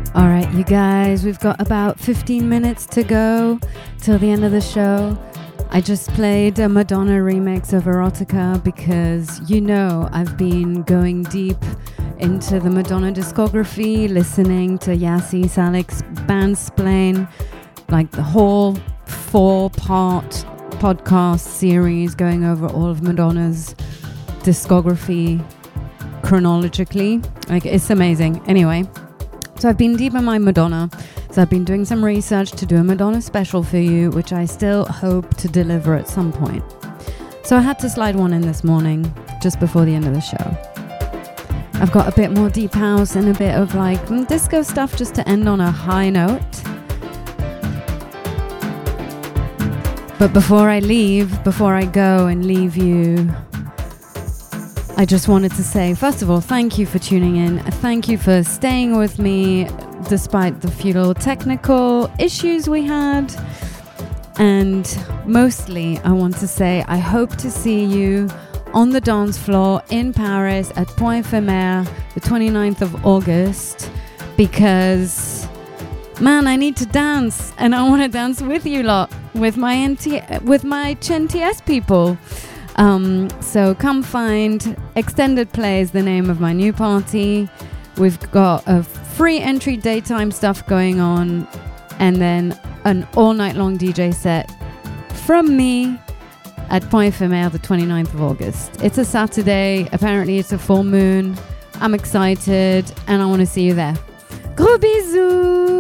All right, you guys, we've got about 15 minutes to go till the end of the show. I just played a Madonna remix of Erotica because, you know, I've been going deep into the Madonna discography, listening to Yassi Salik's Bandsplain, like the whole 4-part podcast series going over all of Madonna's discography chronologically. Like, it's amazing. Anyway, so I've been deep in my Madonna. So I've been doing some research to do a Madonna special for you, which I still hope to deliver at some point. So I had to slide one in this morning, just before the end of the show. I've got a bit more deep house and a bit of like disco stuff just to end on a high note. But before I go and leave you, I just wanted to say, first of all, thank you for tuning in. Thank you for staying with me despite the few technical issues we had. And mostly, I want to say, I hope to see you on the dance floor in Paris at Point Éphémère, the 29th of August, because, man, I need to dance, and I want to dance with you lot, with my ChenTS people. So come find Extended Play is the name of my new party. We've got a free entry daytime stuff going on, and then an all night long DJ set from me at Point Éphémère the 29th of August. It's a Saturday. Apparently it's a full moon. I'm excited and I want to see you there. Gros bisous!